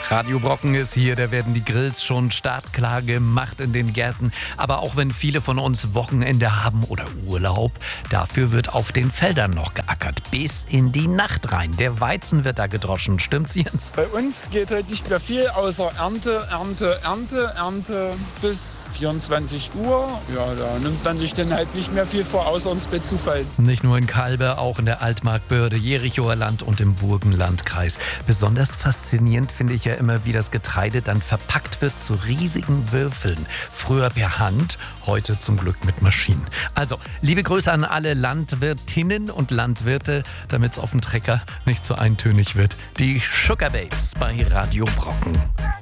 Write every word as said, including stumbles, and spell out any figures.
Radio Brocken ist hier, da werden die Grills schon startklar gemacht in den Gärten. Aber auch wenn viele von uns Wochenende haben oder Urlaub, dafür wird auf den Feldern noch geackert. Bis in die Nacht rein. Der Weizen wird da gedroschen. Stimmt's, Jens? Bei uns geht heute nicht mehr viel, außer Ernte, Ernte, Ernte, Ernte bis vierundzwanzig Uhr. Ja, da nimmt man sich dann halt nicht mehr viel vor, außer ins Bett zu fallen. Nicht nur in Kalbe, auch in der Altmarkbörde, Jerichoer Land und im Burgenlandkreis. Besonders faszinierend finde ich ja immer, wie das Getreide dann verpackt wird zu riesigen Würfeln. Früher per Hand, heute zum Glück mit Maschinen. Also, liebe Grüße an alle Landwirtinnen und Landwirte, damit es auf dem Trecker nicht so eintönig wird. Die Sugar Babes bei Radio Brocken.